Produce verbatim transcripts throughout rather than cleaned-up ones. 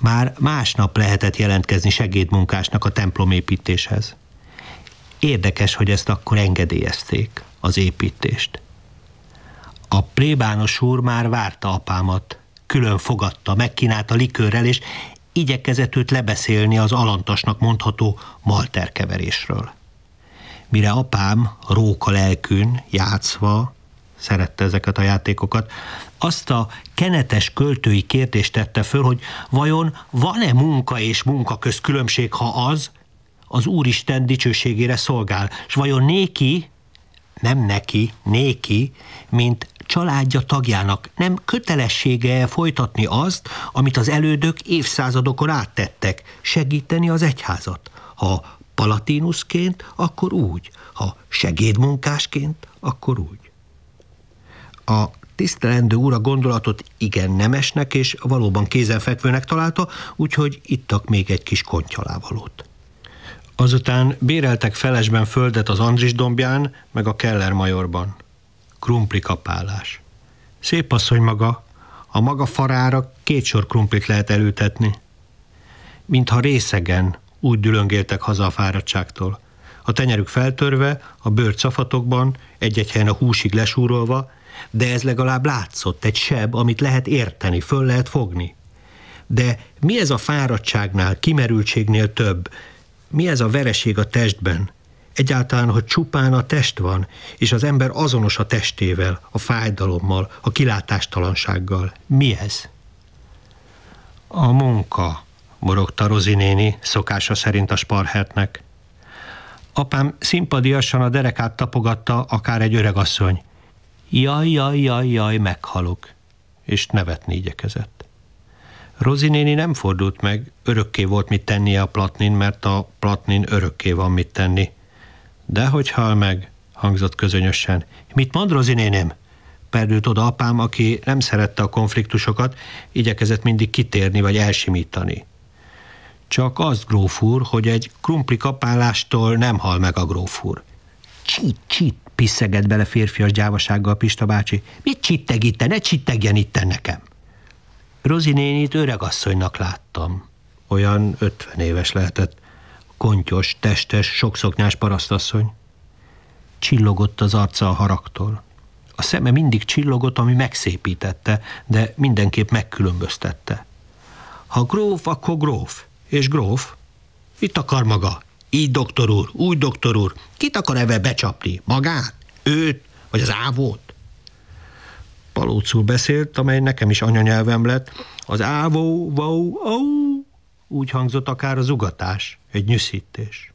Már másnap lehetett jelentkezni segédmunkásnak a templomépítéshez. Érdekes, hogy ezt akkor engedélyezték, az építést. A plébános úr már várta apámat, külön fogadta, megkínálta likőrrel, és igyekezett őt lebeszélni az alantasnak mondható malterkeverésről. Mire apám róka lelkűn játszva, szerette ezeket a játékokat, azt a kenetes költői kérdést tette föl, hogy vajon van-e munka és munka közt különbség, ha az az Úristen dicsőségére szolgál, s vajon néki, nem neki, néki, mint családja tagjának nem kötelessége folytatni azt, amit az elődök évszázadokon áttettek, segíteni az egyházat. Ha palatinuszként, akkor úgy, ha segédmunkásként, akkor úgy. A tisztelendő úr a gondolatot igen nemesnek és valóban kézenfekvőnek találta, úgyhogy ittak még egy kis kontyhalávalót. Azután béreltek felesben földet az Andris dombján, meg a Keller majorban. Krumpli kapálás. Szép asszony maga, a maga farára két sor krumplit lehet elültetni. Mintha részegen úgy dülöngéltek haza a fáradtságtól. A tenyerük feltörve, a bőr cafatokban, egy-egy helyen a húsig lesúrolva, de ez legalább látszott, egy seb, amit lehet érteni, föl lehet fogni. De mi ez a fáradtságnál, kimerültségnél több? Mi ez a vereség a testben? Egyáltalán, hogy csupán a test van, és az ember azonos a testével, a fájdalommal, a kilátástalansággal. Mi ez? A munka, morogta Rozi néni, szokása szerint a Sparhertnek. Apám szimpadiasan a derekát tapogatta, akár egy öregasszony. Jaj, jaj, jaj, jaj, meghalok, és nevetni igyekezett. Rozi néni nem fordult meg, örökké volt mit tennie a Platnin, mert a Platnin örökké van mit tenni. Dehogy hal meg, hangzott közönösen. Mit mond, Rozi néném? Perdült oda apám, aki nem szerette a konfliktusokat, igyekezett mindig kitérni vagy elsimítani. Csak azt, gróf úr, hogy egy krumpli kapálástól nem hal meg a gróf úr. Csit, csit, piszegett bele férfias gyávasággal Pista bácsi. Mit csitteg itten? Ne csittegjen itten nekem. Rozi nénit öregasszonynak láttam. Olyan ötven éves lehetett. Kontyos, testes, sokszoknyás parasztasszony. Csillogott az arca a haragtól. A szeme mindig csillogott, ami megszépítette, de mindenképp megkülönböztette. Ha gróf, akkor gróf. És gróf? Itt akar maga. Így, doktor úr, úgy, doktor úr. Kit akar ebbe becsapni? Magát? Őt? Vagy az ávót? Palócul beszélt, amely nekem is anyanyelvem lett. Az ávó, vau, au. Úgy hangzott akár az ugatás, egy nyüszítés.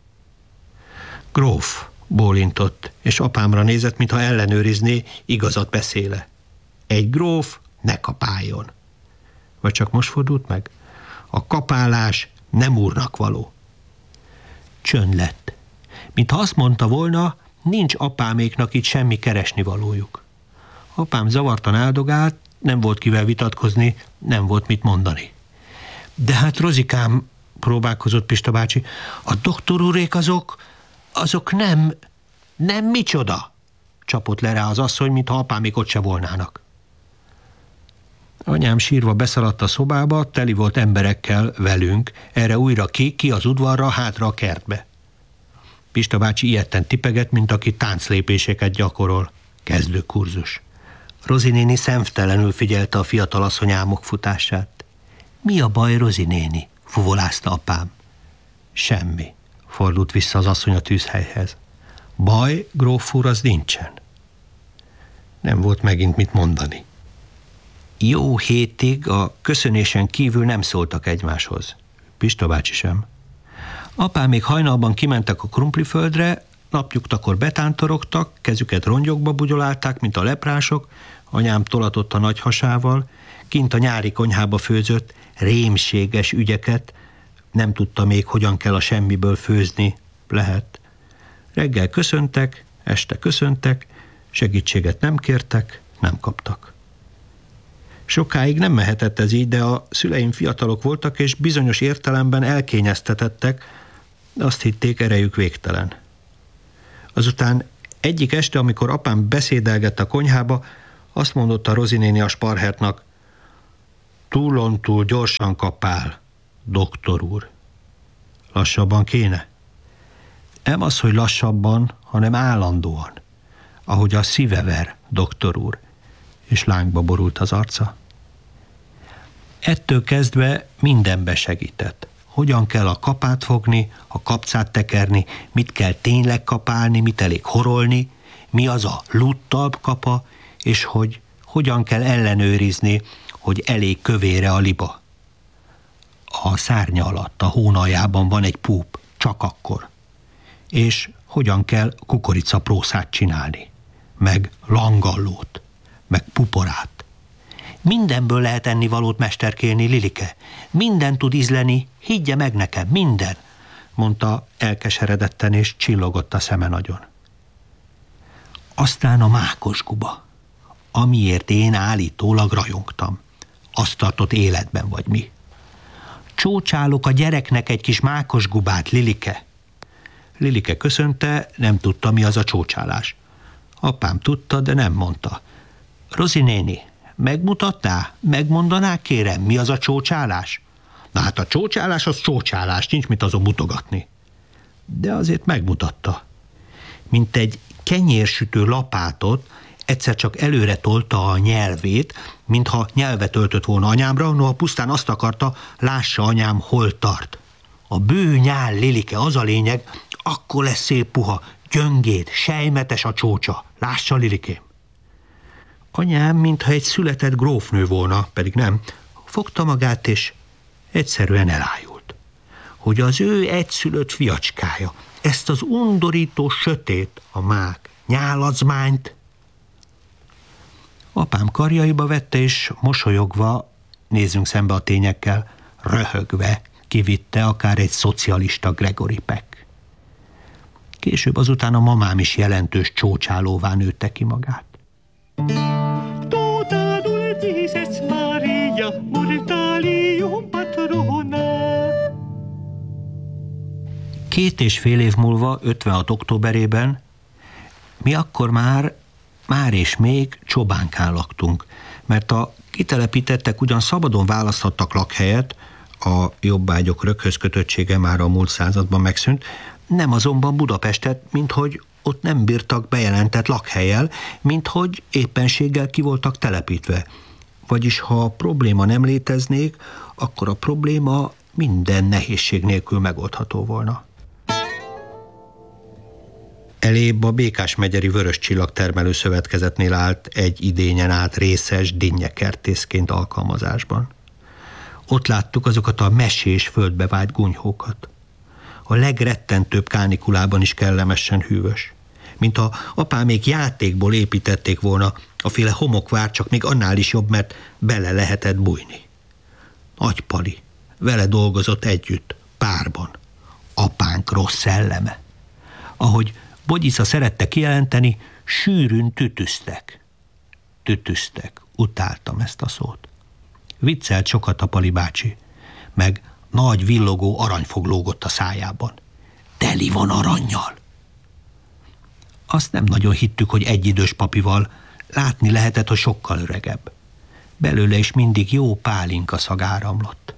Gróf, bólintott, és apámra nézett, mintha ellenőrizné, igazat beszéle. Egy gróf ne kapáljon. Vagy csak most fordult meg? A kapálás nem úrnak való. Csönd lett. Mintha azt mondta volna, nincs apáméknak itt semmi keresnivalójuk. Apám zavartan áldogált, nem volt kivel vitatkozni, nem volt mit mondani. De hát, Rozikám, próbálkozott Pista bácsi, a doktor úrék azok, azok nem, nem micsoda, csapott le rá az asszony, mintha apámék ott se volnának. Anyám sírva beszaladt a szobába, teli volt emberekkel, velünk, erre újra ki, ki az udvarra, hátra a kertbe. Pista bácsi ilyetten tipegett, mint aki tánclépéseket gyakorol. Kezdő kurzus. Rozi néni szemtelenül figyelte a fiatal asszony álmokfutását. Mi a baj, Rozi néni? Fuvolázta apám. Semmi, fordult vissza az asszony a tűzhelyhez. Baj, gróf úr, az nincsen. Nem volt megint mit mondani. Jó hétig a köszönésen kívül nem szóltak egymáshoz. Pista bácsi sem. Apám még hajnalban kimentek a krumpliföldre, napnyugtakor betántorogtak, kezüket rongyokba bugyolálták, mint a leprások, anyám tolatott a nagy hasával, kint a nyári konyhába főzött rémséges ügyeket, nem tudta még, hogyan kell a semmiből főzni, lehet. Reggel köszöntek, este köszöntek, segítséget nem kértek, nem kaptak. Sokáig nem mehetett ez így, de a szüleim fiatalok voltak, és bizonyos értelemben elkényeztetettek, de azt hitték, erejük végtelen. Azután egyik este, amikor apám beszédelgett a konyhába, azt mondotta Rozi néni a Sparhertnak, Túlontúl gyorsan kapál, doktor úr. Lassabban kéne? Nem az, hogy lassabban, hanem állandóan. Ahogy a szíve ver, doktor úr. És lángba borult az arca. Ettől kezdve mindenbe segített. Hogyan kell a kapát fogni, a kapcát tekerni, mit kell tényleg kapálni, mit elég horolni, mi az a luttalp kapa, és hogy hogyan kell ellenőrizni, hogy elég kövére a liba. A szárnya alatt, a hónaljában van egy púp, csak akkor. És hogyan kell kukoricaprószát csinálni, meg langallót, meg puporát. Mindenből lehet ennivalót mesterkélni, Lilike. Minden tud ízleni, higgye meg nekem, minden, mondta elkeseredetten, és csillogott a szeme nagyon. Aztán a mákos guba, amiért én állítólag rajongtam. Azt tartott életben, vagy mi? Csócsálok a gyereknek egy kis mákos gubát, Lilike. Lilike köszönte, nem tudta, mi az a csócsálás. Apám tudta, de nem mondta. Rozi néni, megmutatná? Megmondaná, kérem, mi az a csócsálás? Na hát a csócsálás az csócsálás, nincs mit azon mutogatni. De azért megmutatta. Mint egy kenyérsütő lapátot, egyszer csak előre tolta a nyelvét, mintha nyelvet öltött volna anyámra, noha pusztán azt akarta, lássa anyám, hol tart. A bő nyál, Lilike, az a lényeg, akkor lesz szép puha, gyöngéd, sejmetes a csócsa. Lássa, Lilikém. Anyám, mintha egy született grófnő volna, pedig nem, fogta magát, és egyszerűen elájult. Hogy az ő egyszülött fiacskája, ezt az undorító sötét, a mák, nyálazmányt. Apám karjaiba vette, és mosolyogva, nézzünk szembe a tényekkel, röhögve kivitte akár egy szocialista Gregory Peck. Később azután a mamám is jelentős csócsálóvá nőtte ki magát. Toda dulcis Maria, mortalium patrona. Két és fél év múlva, ötvenhat októberében, mi akkor már, már és még Csobánkán laktunk, mert a kitelepítettek ugyan szabadon választhattak lakhelyet, a jobbágyok röghöz kötöttsége már a múlt században megszűnt, nem azonban Budapestet, minthogy ott nem bírtak bejelentett lakhellyel, minthogy éppenséggel ki voltak telepítve. Vagyis ha a probléma nem léteznék, akkor a probléma minden nehézség nélkül megoldható volna. Elébb a Békás-megyeri Vörös Csillag termelő szövetkezetnél állt egy idényen át részes dinnyekertészként alkalmazásban. Ott láttuk azokat a mesés földbe vált gunyhókat. A legrettentőbb kánikulában is kellemesen hűvös. Mint a apámék játékból építették volna, a féle homokvár, csak még annál is jobb, mert bele lehetett bújni. Nagy Pali, vele dolgozott együtt, párban. Apánk rossz szelleme. Ahogy Bogyisza szerette kijelenteni, sűrűn tütüztek. Tütüztek, utáltam ezt a szót. Viccelt sokat a Pali bácsi, meg nagy villogó aranyfog lógott a szájában. Teli van arannyal. Azt nem nagyon hittük, hogy egyidős papival, látni lehetett, hogy sokkal öregebb. Belőle is mindig jó pálinka szag áramlott.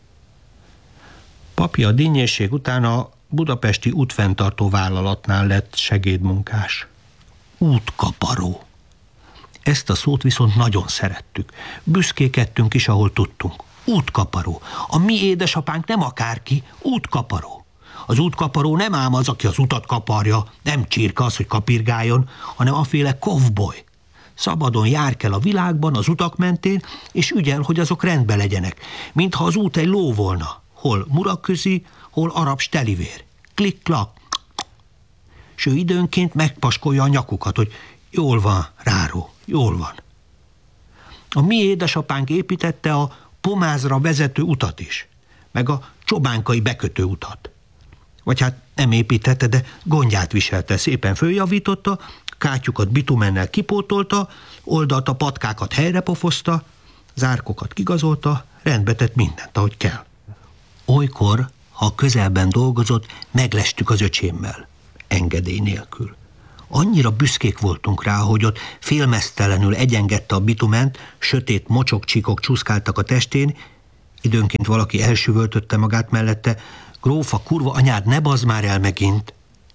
Papi a dinnyészség után a budapesti útfenntartó vállalatnál lett segédmunkás. Útkaparó. Ezt a szót viszont nagyon szerettük. Büszkékedtünk is, ahol tudtunk. Útkaparó. A mi édesapánk nem akárki, útkaparó. Az útkaparó nem ám az, aki az utat kaparja, nem csirka az, hogy kapirgáljon, hanem aféle kovboly. Szabadon jár kell a világban, az utak mentén, és ügyel, hogy azok rendben legyenek, mintha az út egy ló volna. Hol muraközi, hol arab stelivér. Klik-klak. És ő időnként megpaskolja a nyakukat, hogy jól van, Ráró, jól van. A mi édesapánk építette a Pomázra vezető utat is, meg a csobánkai bekötő utat. Vagy hát nem építette, de gondját viselte, szépen följavította, kátyukat bitumennel kipótolta, oldalt a patkákat helyrepofozta, zárkokat kigazolta, rendbe tett mindent, ahogy kell. Olykor, ha közelben dolgozott, meglestük az öcsémmel, engedély nélkül. Annyira büszkék voltunk rá, hogy ott félmeztelenül egyengedte a bitument, sötét mocsokcsíkok csúszkáltak a testén, időnként valaki elsüvöltötte magát mellette, grófa, kurva anyád, ne bazd már el megint!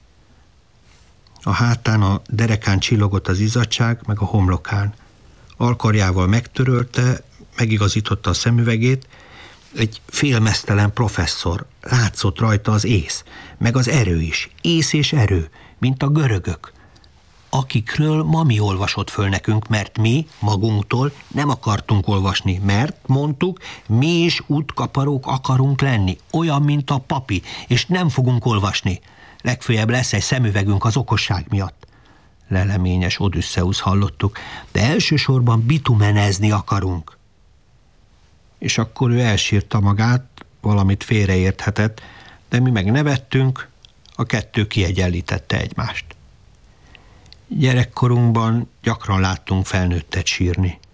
A hátán, a derekán csillogott az izzadság, meg a homlokán. Alkarjával megtörölte, megigazította a szemüvegét, egy félmeztelen professzor, látszott rajta az ész, meg az erő is, ész és erő, mint a görögök, akikről mami olvasott föl nekünk, mert mi magunktól nem akartunk olvasni, mert, mondtuk, mi is útkaparók akarunk lenni, olyan, mint a papi, és nem fogunk olvasni. Legfőjebb lesz egy szemüvegünk az okosság miatt. Leleményes Odüsszeusz hallottuk, de elsősorban bitumenezni akarunk. És akkor ő elsírta magát, valamit félreérthetett, de mi meg nevettünk, a kettő kiegyenlítette egymást. Gyerekkorunkban gyakran láttunk felnőttet sírni.